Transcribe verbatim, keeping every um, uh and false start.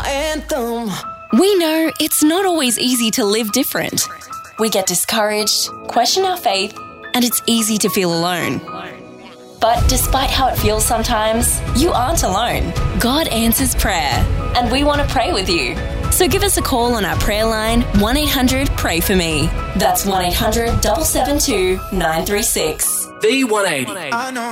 our anthem. We know it's not always easy to live different. We get discouraged, question our faith, and it's easy to feel alone. But despite how it feels sometimes, you aren't alone. God answers prayer, and we want to pray with you. So give us a call on our prayer line, one eight hundred pray for me. That's one eight hundred seven seven two nine three six. V one eighty. I know